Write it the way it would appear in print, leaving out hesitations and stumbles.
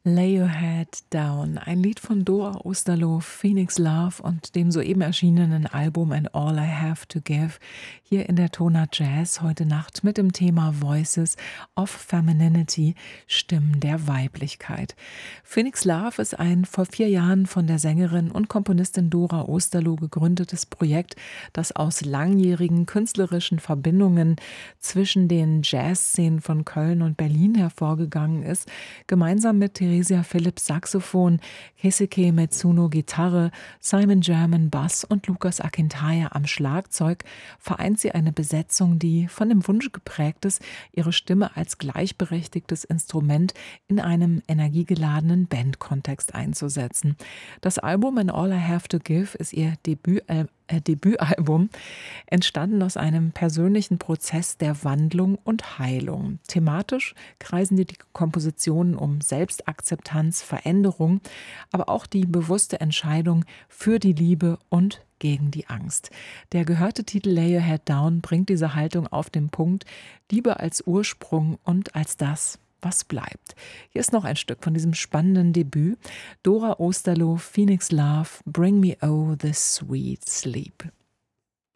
Lay Your Head Down, ein Lied von Dora Osterloh, Phoenix Love und dem soeben erschienenen Album And All I Have to Give, hier in der Tona Jazz heute Nacht mit dem Thema Voices of Femininity, Stimmen der Weiblichkeit. Phoenix Love ist ein vor 4 Jahren von der Sängerin und Komponistin Dora Osterloh gegründetes Projekt, das aus langjährigen künstlerischen Verbindungen zwischen den Jazzszenen von Köln und Berlin hervorgegangen ist, gemeinsam mit Theresia Philipps Saxophon, Keisuke Metsuno Gitarre, Simon German Bass und Lukas Akintaya am Schlagzeug vereint sie eine Besetzung, die von dem Wunsch geprägt ist, ihre Stimme als gleichberechtigtes Instrument in einem energiegeladenen Bandkontext einzusetzen. Das Album And All I Have to Give ist ihr Debütalbum, entstanden aus einem persönlichen Prozess der Wandlung und Heilung. Thematisch kreisen die Kompositionen um Selbstakzeptanz, Veränderung, aber auch die bewusste Entscheidung für die Liebe und gegen die Angst. Der gehörte Titel Lay Your Head Down bringt diese Haltung auf den Punkt, Liebe als Ursprung und als das, was bleibt. Hier ist noch ein Stück von diesem spannenden Debüt. Dora Osterloh, Phoenix Love, Bring Me Oh the Sweet Sleep.